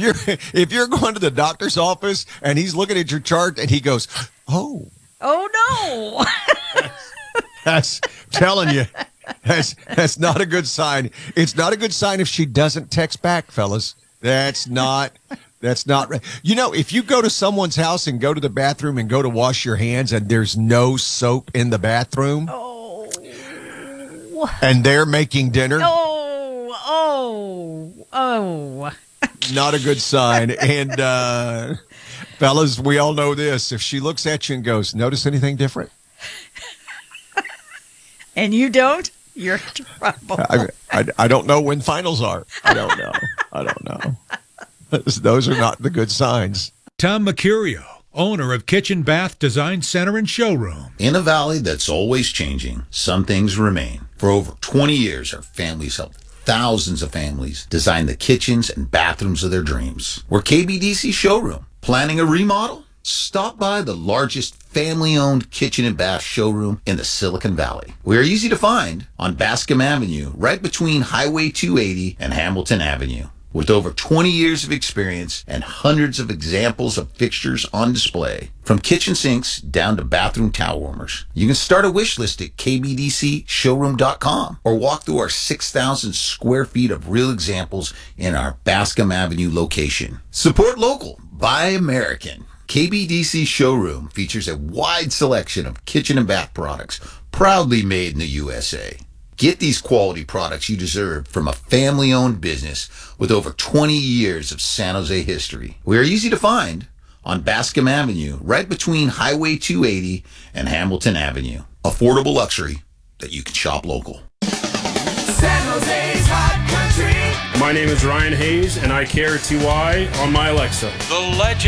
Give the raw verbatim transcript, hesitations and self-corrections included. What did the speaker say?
you're if you're going to the doctor's office and he's looking at your chart and he goes, "Oh, oh no," that's telling you that's that's not a good sign. It's not a good sign if she doesn't text back, fellas. That's not. That's not right. You know, if you go to someone's house and go to the bathroom and go to wash your hands and there's no soap in the bathroom, oh, and they're making dinner, oh, oh, oh, not a good sign. And uh, fellas, we all know this. If she looks at you and goes, "Notice anything different?" and you don't, you're in trouble. I, I, I don't know when finals are. I don't know. I don't know. Those are not the good signs. Tom Mercurio, owner of Kitchen Bath Design Center and Showroom. In a valley that's always changing, some things remain. For over twenty years, our families helped thousands of families design the kitchens and bathrooms of their dreams. We're K B D C Showroom. Planning a remodel? Stop by the largest family-owned kitchen and bath showroom in the Silicon Valley. We are easy to find on Bascom Avenue, right between Highway two eighty and Hamilton Avenue. With over twenty years of experience and hundreds of examples of fixtures on display, from kitchen sinks down to bathroom towel warmers, you can start a wish list at k b d c showroom dot com or walk through our six thousand square feet of real examples in our Bascom Avenue location. Support local, buy American. K B D C Showroom features a wide selection of kitchen and bath products, proudly made in the U S A. Get these quality products you deserve from a family-owned business with over twenty years of San Jose history. We are easy to find on Bascom Avenue, right between Highway two eighty and Hamilton Avenue. Affordable luxury that you can shop local. San Jose's Hot Country. My name is Ryan Hayes, and I carry T Y on my Alexa. The legend.